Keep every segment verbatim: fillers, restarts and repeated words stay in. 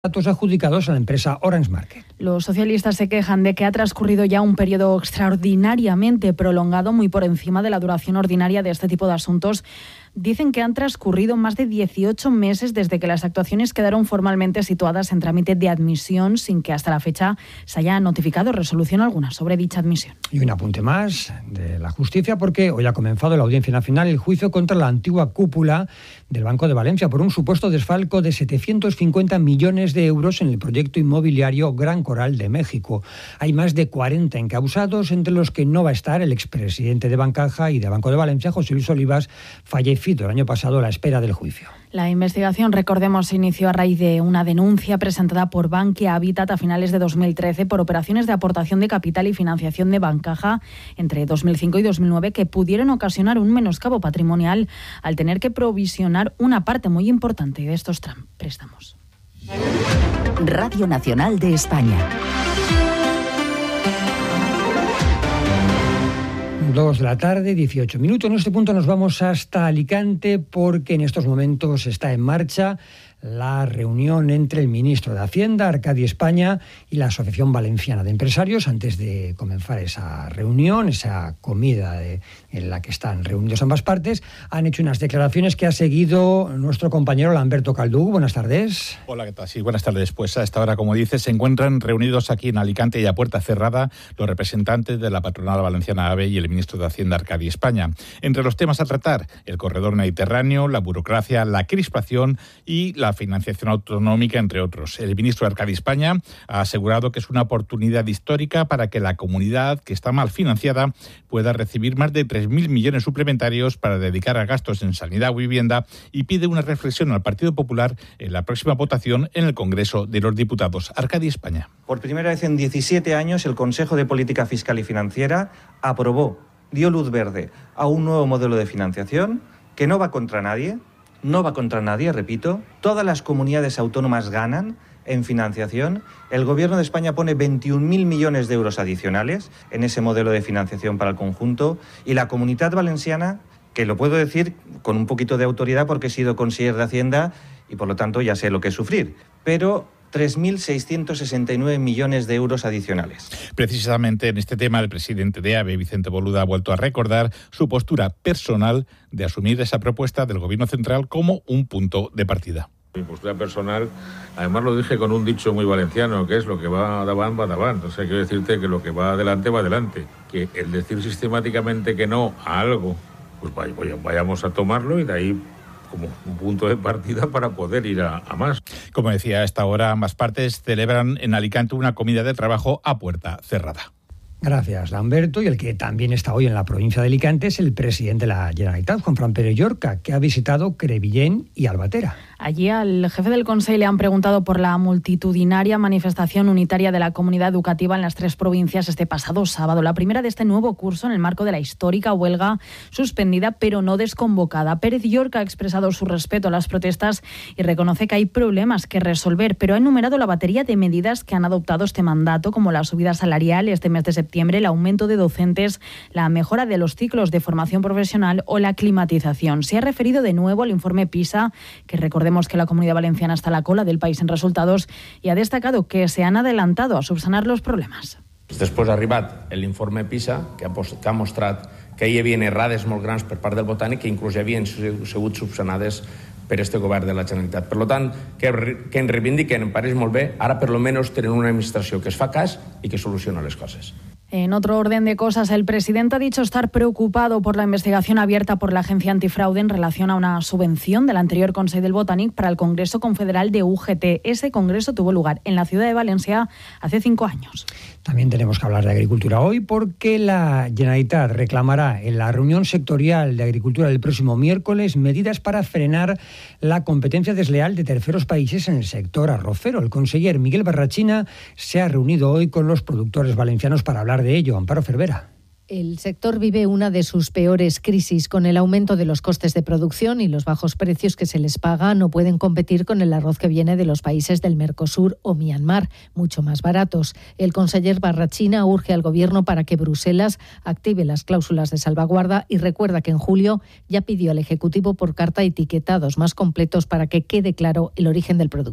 datos adjudicados a la empresa Orange Market. Los socialistas se quejan de que ha transcurrido ya un periodo extraordinariamente prolongado, muy por encima de la duración ordinaria de este tipo de asuntos. Dicen que han transcurrido más de dieciocho meses desde que las actuaciones quedaron formalmente situadas en trámite de admisión, sin que hasta la fecha se haya notificado resolución alguna sobre dicha admisión. Y un apunte más de la justicia, porque hoy ha comenzado la Audiencia Nacional el juicio contra la antigua cúpula del Banco de Valencia por un supuesto desfalco de setecientos cincuenta millones de euros en el proyecto inmobiliario Gran Coral de México. Hay más de cuarenta encausados, entre los que no va a estar el expresidente de Bancaja y de Banco de Valencia, José Luis Olivas, fallecido el año pasado a la espera del juicio. La investigación, recordemos, se inició a raíz de una denuncia presentada por Bankia Habitat a finales de dos mil trece por operaciones de aportación de capital y financiación de Bancaja entre dos mil cinco y dos mil nueve que pudieron ocasionar un menoscabo patrimonial al tener que provisionar una parte muy importante de estos préstamos. Radio Nacional de España. Dos de la tarde, dieciocho minutos. En este punto nos vamos hasta Alicante porque en estos momentos está en marcha la reunión entre el ministro de Hacienda, Arcadi España, y la Asociación Valenciana de Empresarios. Antes de comenzar esa reunión, esa comida de, en la que están reunidos ambas partes, han hecho unas declaraciones que ha seguido nuestro compañero Lamberto Caldú. Buenas tardes. Hola, ¿qué tal? Sí, buenas tardes. Pues a esta hora, como dices, se encuentran reunidos aquí en Alicante y a puerta cerrada los representantes de la patronal valenciana AVE y el ministro de Hacienda, Arcadi España. Entre los temas a tratar, el corredor mediterráneo, la burocracia, la crispación y la financiación autonómica, entre otros. El ministro de Arcadi España ha asegurado que es una oportunidad histórica para que la comunidad, que está mal financiada, pueda recibir más de tres mil millones suplementarios para dedicar a gastos en sanidad o vivienda, y pide una reflexión al Partido Popular en la próxima votación en el Congreso de los Diputados. Arcadi España. Por primera vez en diecisiete años, el Consejo de Política Fiscal y Financiera aprobó, dio luz verde a un nuevo modelo de financiación que no va contra nadie, no va contra nadie, repito. Todas las comunidades autónomas ganan en financiación. El Gobierno de España pone veintiún mil millones de euros adicionales en ese modelo de financiación para el conjunto, y la Comunidad Valenciana, que lo puedo decir con un poquito de autoridad porque he sido consejero de Hacienda y por lo tanto ya sé lo que es sufrir, pero tres mil seiscientos sesenta y nueve millones de euros adicionales. Precisamente en este tema, el presidente de AVE, Vicente Boluda, ha vuelto a recordar su postura personal de asumir esa propuesta del Gobierno central como un punto de partida. Mi postura personal, además lo dije con un dicho muy valenciano, que es lo que va davant, va davant. O sea, quiero decirte que lo que va adelante, va adelante. Que el decir sistemáticamente que no a algo, pues vayamos a tomarlo y de ahí como un punto de partida para poder ir a, a más. Como decía, a esta hora ambas partes celebran en Alicante una comida de trabajo a puerta cerrada. Gracias, Lamberto. Y el que también está hoy en la provincia de Alicante es el presidente de la Generalitat, Juanfran Pérez Llorca, que ha visitado Crevillent y Albatera. Allí al jefe del Consell le han preguntado por la multitudinaria manifestación unitaria de la comunidad educativa en las tres provincias este pasado sábado. La primera de este nuevo curso en el marco de la histórica huelga suspendida pero no desconvocada. Pérez Llorca ha expresado su respeto a las protestas y reconoce que hay problemas que resolver, pero ha enumerado la batería de medidas que han adoptado este mandato, como la subida salarial este mes de septiembre, el aumento de docentes, la mejora de los ciclos de formación profesional o la climatización. Se ha referido de nuevo al informe PISA, que recordemos que la Comunidad Valenciana está a la cola del país en resultados, y ha destacado que se han adelantado a subsanar los problemes. Després ha arribat l'informe PISA, que ha, que ha mostrat que hi havia errades molt grans per part del Botànic que inclús ja havien sigut subsanades per este govern de la Generalitat. Per tant, que, que en reivindiquen, em pareix molt bé, ara per lo menos tenen una administració que es fa cas i que soluciona les coses. En otro orden de cosas, el presidente ha dicho estar preocupado por la investigación abierta por la Agencia Antifraude en relación a una subvención del anterior Consell del Botànic para el Congreso Confederal de U G T. Ese congreso tuvo lugar en la ciudad de Valencia hace cinco años. También tenemos que hablar de agricultura hoy porque la Generalitat reclamará en la reunión sectorial de agricultura del próximo miércoles medidas para frenar la competencia desleal de terceros países en el sector arrocero. El conseller Miguel Barrachina se ha reunido hoy con los productores valencianos para hablar de ello. Amparo Cervera. El sector vive una de sus peores crisis. Con el aumento de los costes de producción y los bajos precios que se les paga, no pueden competir con el arroz que viene de los países del Mercosur o Myanmar, mucho más baratos. El conseller Barrachina urge al Gobierno para que Bruselas active las cláusulas de salvaguarda y recuerda que en julio ya pidió al Ejecutivo por carta etiquetados más completos para que quede claro el origen del producto.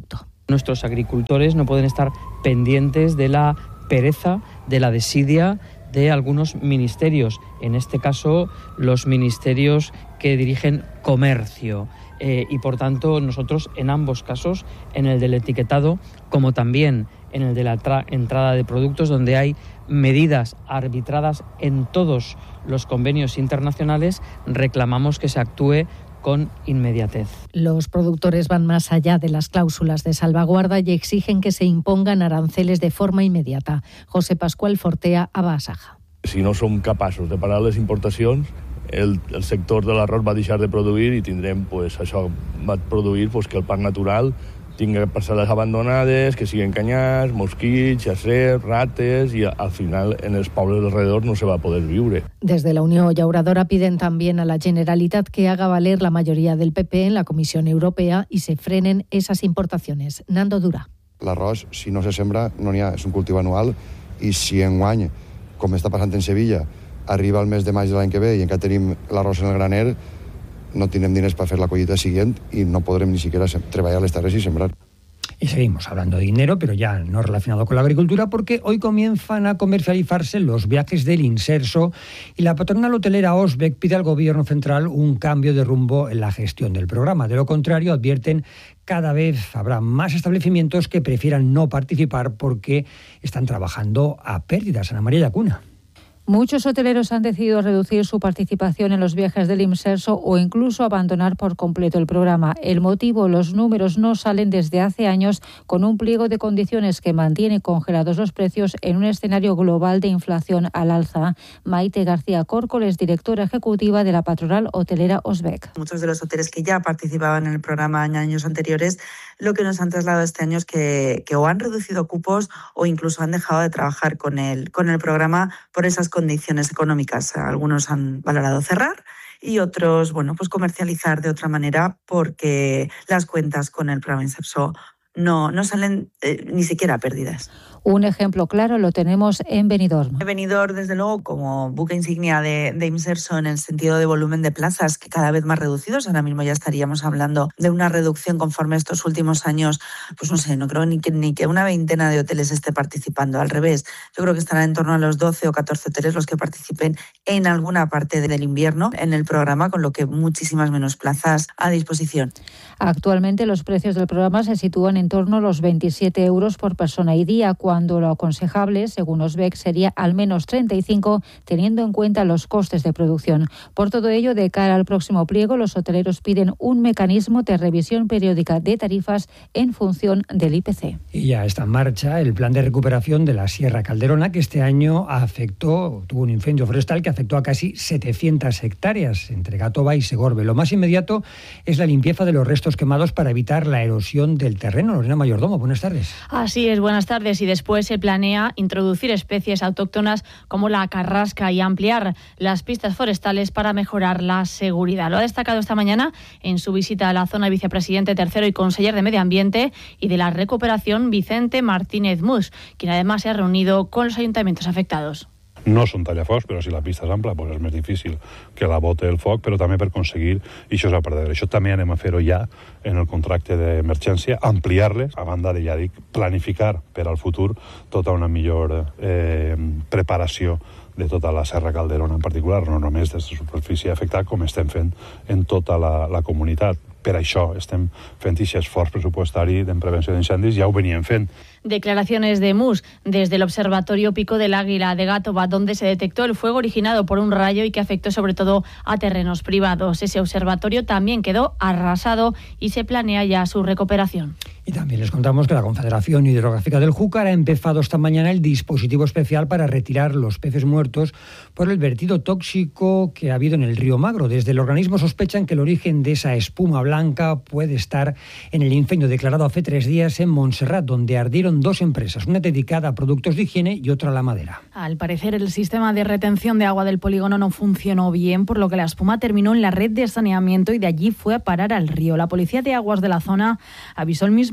Nuestros agricultores no pueden estar pendientes de la pereza, de la desidia de algunos ministerios, en este caso los ministerios que dirigen comercio. Eh, y por tanto nosotros en ambos casos, en el del etiquetado como también en el de la tra- entrada de productos, donde hay medidas arbitradas en todos los convenios internacionales, reclamamos que se actúe con inmediatez. Los productores van más allá de las cláusulas de salvaguarda y exigen que se impongan aranceles de forma inmediata. José Pascual Fortea, a Basaja. Si no som capaços de parar les importacions, el, el sector de l'arròs va deixar de produir i tindrem, pues, això va produir pues, que el parc natural tingui parcel·les abandonades, que siguin canyars, mosquits, xacers, rates y al final en los pueblos alrededor no se va a poder vivir. Desde la Unión Llauradora piden también a la Generalitat que haga valer la mayoría del P P en la Comisión Europea y se frenen esas importaciones. Nando Dura. L'arròs, si no se sembra, no n'hi ha, és un cultiu anual i si enguany, com està passant en Sevilla, arriba el mes de maig de l'any que ve i encara tenim l'arròs en el graner, no tindrem diners para hacer la collita siguiente y no podrem ni siquiera treballar les terres y sembrar. Y seguimos hablando de dinero, pero ya no relacionado con la agricultura, porque hoy comienzan a comercializarse los viajes del Inserso y la patronal hotelera Osbec pide al Gobierno central un cambio de rumbo en la gestión del programa. De lo contrario, advierten, cada vez habrá más establecimientos que prefieran no participar porque están trabajando a pérdidas. Ana María Llacuna. Muchos hoteleros han decidido reducir su participación en los viajes del Inserso o incluso abandonar por completo el programa. El motivo, los números no salen desde hace años con un pliego de condiciones que mantiene congelados los precios en un escenario global de inflación al alza. Maite García Córcoles, directora ejecutiva de la patronal hotelera Osbec. Muchos de los hoteles que ya participaban en el programa en años anteriores, lo que nos han trasladado este año es que, que o han reducido cupos o incluso han dejado de trabajar con el, con el programa por esas condiciones económicas. Algunos han valorado cerrar y otros, bueno, pues comercializar de otra manera porque las cuentas con el programa Inserso no, no salen eh, ni siquiera a pérdidas. Un ejemplo claro lo tenemos en Benidorm. Benidorm, desde luego, como buque insignia de, de Inserso en el sentido de volumen de plazas, que cada vez más reducidos. Ahora mismo ya estaríamos hablando de una reducción conforme a estos últimos años. Pues no sé, no creo ni que, ni que una veintena de hoteles esté participando. Al revés, yo creo que estarán en torno a los doce o catorce hoteles los que participen en alguna parte del invierno en el programa, con lo que muchísimas menos plazas a disposición. Actualmente los precios del programa se sitúan en torno a los veintisiete euros por persona y día, cuando lo aconsejable, según Osbec, sería al menos treinta y cinco, teniendo en cuenta los costes de producción. Por todo ello, de cara al próximo pliego, los hoteleros piden un mecanismo de revisión periódica de tarifas en función del I P C. Y ya está en marcha el plan de recuperación de la Sierra Calderona, que este año afectó, tuvo un incendio forestal que afectó a casi setecientas hectáreas entre Gatoba y Segorbe. Lo más inmediato es la limpieza de los restos quemados para evitar la erosión del terreno. Lorena Mayordomo, buenas tardes. Así es, buenas tardes. Y después se planea introducir especies autóctonas como la carrasca y ampliar las pistas forestales para mejorar la seguridad. Lo ha destacado esta mañana en su visita a la zona el vicepresidente tercero y conseller de Medio Ambiente y de la Recuperación, Vicente Martínez Mus, quien además se ha reunido con los ayuntamientos afectados. No són tallafocs, però si la pista és ampla doncs és més difícil que la bote el foc, però també per aconseguir, i això és a perdre. Això també anem a fer-ho ja en el contracte d'emergència, ampliar-les, a banda de, ja dic, planificar per al futur tota una millor eh, preparació de tota la Serra Calderona en particular, no només des de superfície afectada, com estem fent en tota la, la comunitat. Per això estem fent aquest esforç pressupostari en prevenció d'incendis, ja ho veníem fent. Declaraciones de Mus desde el Observatorio Pico del Águila de Gatoba, donde se detectó el fuego originado por un rayo y que afectó sobre todo a terrenos privados. Ese observatorio también quedó arrasado y se planea ya su recuperación. Y también les contamos que la Confederación Hidrográfica del Júcar ha empezado esta mañana el dispositivo especial para retirar los peces muertos por el vertido tóxico que ha habido en el río Magro. Desde el organismo sospechan que el origen de esa espuma blanca puede estar en el incendio declarado hace tres días en Montserrat, donde ardieron dos empresas, una dedicada a productos de higiene y otra a la madera. Al parecer, el sistema de retención de agua del polígono no funcionó bien, por lo que la espuma terminó en la red de saneamiento y de allí fue a parar al río. La Policía de Aguas de la zona avisó el mismo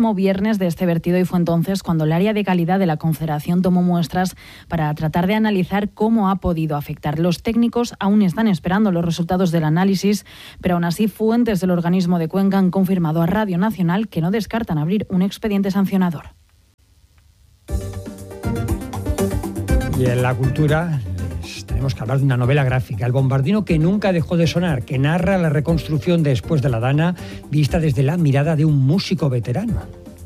mismo viernes de este vertido y fue entonces cuando el área de calidad de la Confederación tomó muestras para tratar de analizar cómo ha podido afectar. Los técnicos aún están esperando los resultados del análisis, pero aún así fuentes del organismo de Cuenca han confirmado a Radio Nacional que no descartan abrir un expediente sancionador. Y en la cultura les tenemos que hablar de una novela gráfica, El bombardino que nunca dejó de sonar, que narra la reconstrucción después de la Dana, vista desde la mirada de un músico veterano.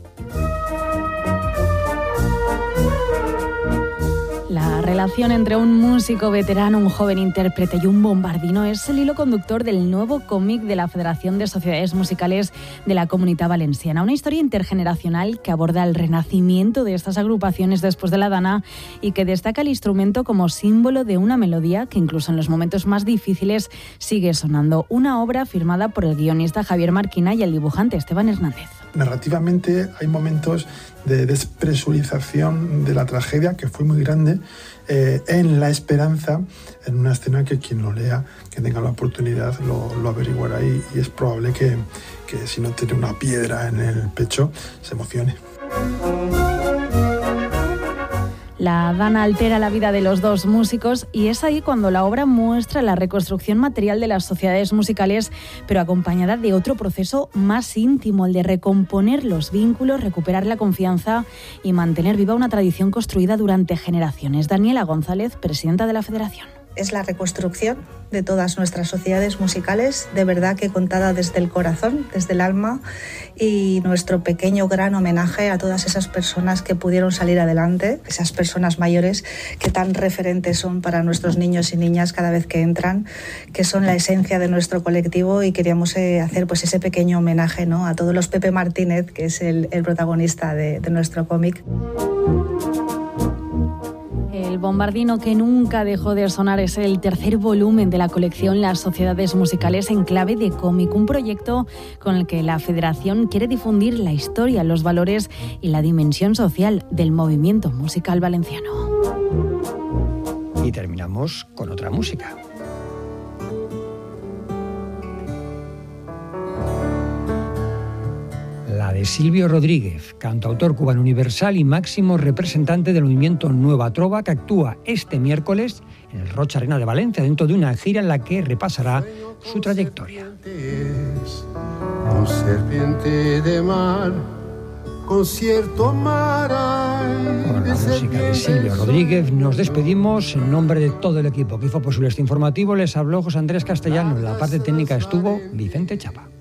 La relación entre un músico veterano, un joven intérprete y un bombardino es el hilo conductor del nuevo cómic de la Federación de Sociedades Musicales de la Comunitat Valenciana. Una historia intergeneracional que aborda el renacimiento de estas agrupaciones después de la Dana y que destaca el instrumento como símbolo de una melodía que incluso en los momentos más difíciles sigue sonando. Una obra firmada por el guionista Javier Marquina y el dibujante Esteban Hernández. Narrativamente hay momentos de despresurización de la tragedia que fue muy grande, eh, en la esperanza, en una escena que quien lo lea, que tenga la oportunidad, lo, lo averiguará y, y es probable que, que si no tiene una piedra en el pecho, se emocione. La Dana altera la vida de los dos músicos y es ahí cuando la obra muestra la reconstrucción material de las sociedades musicales, pero acompañada de otro proceso más íntimo, el de recomponer los vínculos, recuperar la confianza y mantener viva una tradición construida durante generaciones. Daniela González, presidenta de la Federación. Es la reconstrucción de todas nuestras sociedades musicales, de verdad que contada desde el corazón, desde el alma, y nuestro pequeño gran homenaje a todas esas personas que pudieron salir adelante, esas personas mayores que tan referentes son para nuestros niños y niñas cada vez que entran, que son la esencia de nuestro colectivo, y queríamos eh, hacer pues ese pequeño homenaje, ¿no?, a todos los Pepe Martínez, que es el, el protagonista de, de nuestro cómic. El bombardino que nunca dejó de sonar es el tercer volumen de la colección Las Sociedades Musicales en clave de cómic, un proyecto con el que la Federación quiere difundir la historia, los valores y la dimensión social del movimiento musical valenciano. Y terminamos con otra música. La de Silvio Rodríguez, cantautor cubano universal y máximo representante del movimiento Nueva Trova, que actúa este miércoles en el Rocha Arena de Valencia dentro de una gira en la que repasará su trayectoria. Con serpiente de mar, con cierto mar. Con la música de Silvio Rodríguez nos despedimos en nombre de todo el equipo que hizo posible este informativo. Les habló José Andrés Castellano, en la parte técnica estuvo Vicente Chapa.